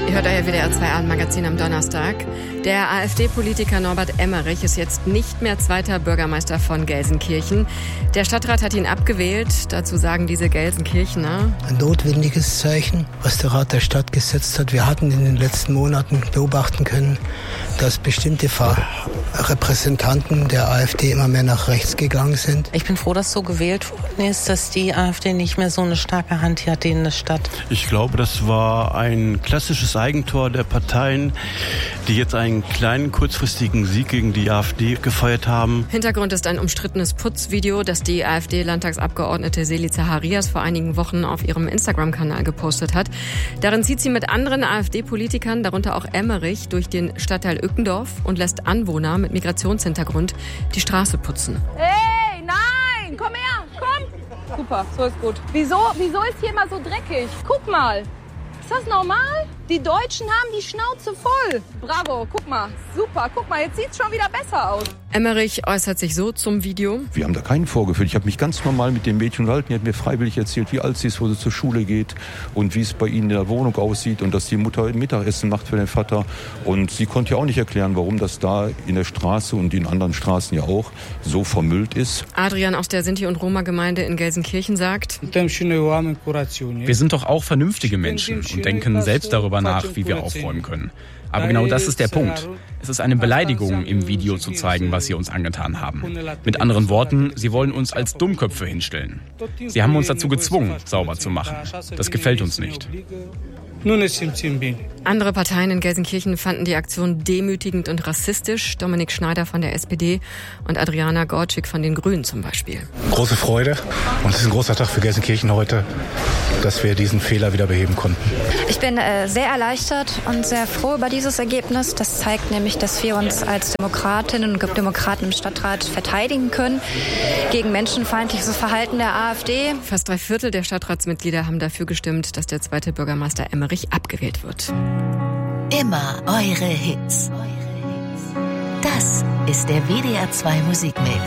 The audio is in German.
Ihr hört euer WDR 2 Abendmagazin am Donnerstag. Der AfD-Politiker Norbert Emmerich ist jetzt nicht mehr zweiter Bürgermeister von Gelsenkirchen. Der Stadtrat hat ihn abgewählt. Dazu sagen diese Gelsenkirchener: Ein notwendiges Zeichen, was der Rat der Stadt gesetzt hat. Wir hatten in den letzten Monaten beobachten können, dass bestimmte Repräsentanten der AfD immer mehr nach rechts gegangen sind. Ich bin froh, dass so gewählt worden ist, dass die AfD nicht mehr so eine starke Hand hier hat in der Stadt. Ich glaube, das war ein klassisches Eigentor der Parteien, die jetzt einen kleinen, kurzfristigen Sieg gegen die AfD gefeiert haben. Hintergrund ist ein umstrittenes Putzvideo, das die AfD-Landtagsabgeordnete Seeli Zacharias vor einigen Wochen auf ihrem Instagram-Kanal gepostet hat. Darin zieht sie mit anderen AfD-Politikern, darunter auch Emmerich, durch den Stadtteil Ückendorf und lässt Anwohner mit Migrationshintergrund die Straße putzen. Hey, nein, komm her, komm. Super, so ist gut. Wieso ist hier immer so dreckig? Guck mal. Ist das normal? Die Deutschen haben die Schnauze voll. Bravo, guck mal. Super, guck mal, jetzt sieht's schon wieder besser aus. Emmerich äußert sich so zum Video: Wir haben da keinen vorgeführt. Ich habe mich ganz normal mit dem Mädchen unterhalten. Die hat mir freiwillig erzählt, wie alt sie ist, wo sie zur Schule geht und wie es bei ihnen in der Wohnung aussieht und dass die Mutter Mittagessen macht für den Vater. Und sie konnte ja auch nicht erklären, warum das da in der Straße und in anderen Straßen ja auch so vermüllt ist. Adrian aus der Sinti- und Roma-Gemeinde in Gelsenkirchen sagt: Wir sind doch auch vernünftige Menschen und denken selbst darüber nach, wie wir aufräumen können. Aber genau das ist der Punkt. Es ist eine Beleidigung, im Video zu zeigen, was sie uns angetan haben. Mit anderen Worten, sie wollen uns als Dummköpfe hinstellen. Sie haben uns dazu gezwungen, sauber zu machen. Das gefällt uns nicht. Andere Parteien in Gelsenkirchen fanden die Aktion demütigend und rassistisch. Dominik Schneider von der SPD und Adriana Gorczyk von den Grünen zum Beispiel. Große Freude und es ist ein großer Tag für Gelsenkirchen heute, dass wir diesen Fehler wieder beheben konnten. Ich bin sehr erleichtert und sehr froh über dieses Ergebnis. Das zeigt nämlich, dass wir uns als Demokratinnen und Demokraten im Stadtrat verteidigen können gegen menschenfeindliches Verhalten der AfD. Fast 3/4 der Stadtratsmitglieder haben dafür gestimmt, dass der zweite Bürgermeister Emmerich abgewählt wird. Immer eure Hits. Das ist der WDR 2 Musikmix.